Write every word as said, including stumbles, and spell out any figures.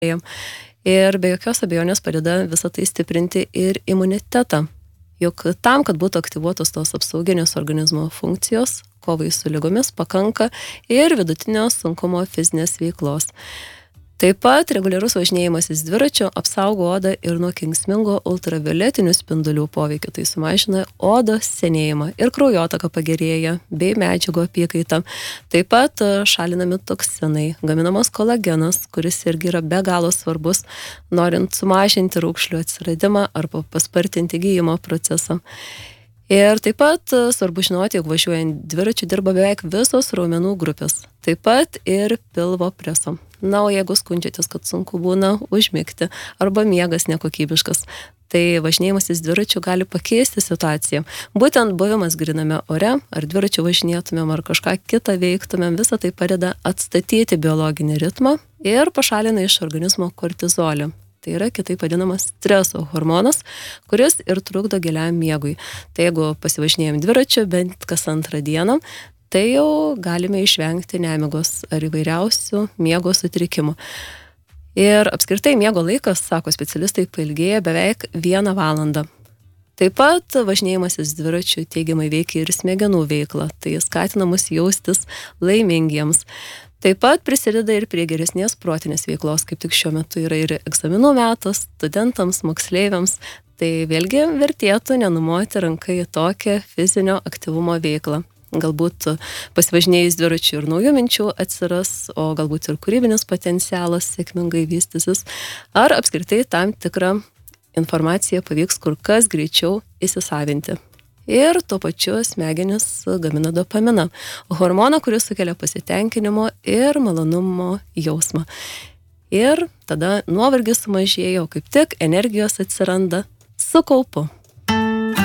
Ir be jokios abejonės padeda visą tai stiprinti ir imunitetą. Juk tam, kad būtų aktyvuotos tos apsauginės organizmo funkcijos, kovai su ligomis pakanka ir vidutinio sunkumo fizinės veiklos. Taip pat reguliarus važinėjimasis dviračiu apsaugo odą ir nuo kenksmingo ultravioletinių spindulių poveikio. Tai sumažina odos senėjimą ir kraujotaka pagerėja bei medžiagų apykaita. Taip pat šalinami toksinai, gaminamas kolagenas, kuris irgi yra be galo svarbus, norint sumažinti raukšlių atsiradimą arba paspartinti gijimo procesą. Ir taip pat svarbu žinoti, jog važiuojant dviračiu dirba beveik visos raumenų grupės. Taip pat ir pilvo preso. Na, o jeigu skundžiatės, kad sunku būna užmigti arba miegas nekokybiškas, tai važinėjimasis dviračiu gali pakeisti situaciją. Būtent buvimas gryname ore, ar dviračiu važinėtumėm, ar kažką kitą veiktumėm, visą tai padeda atstatyti biologinį ritmą ir pašalina iš organizmo kortizolį. Tai yra kitaip vadinamas streso hormonas, kuris ir trukdo giliam miegui. Tai jeigu pasivažinėjom dviračiu bent kas antrą dieną, tai jau galime išvengti nemigos ar įvairiausių miego sutrikimų. Ir apskritai miego laikas, sako specialistai, pailgėja beveik vieną valandą. Taip pat važinėjimasis dviračiu teigiamai veikia ir smegenų veiklą, tai skatina mus jaustis laimingiems. Taip pat prisideda ir prie geresnės protinės veiklos, kaip tik šiuo metu yra ir egzaminų metas, studentams, moksleiviams. Tai vėlgi vertėtų nenumoti ranką į tokią fizinio aktyvumo veiklą. Galbūt pasivažinėjus dviračiu ir naujų minčių atsiras, o galbūt ir kūrybinis potencialas sėkmingai vystysis, ar apskritai tam tikrą informaciją pavyks kur kas greičiau įsisavinti. Ir tuo pačiu smegenys gamina dopaminą, hormoną, kuris sukelia pasitenkinimo ir malonumo jausmą. Ir tada nuovargis sumažėja, o kaip tik energijos atsiranda su kaupu.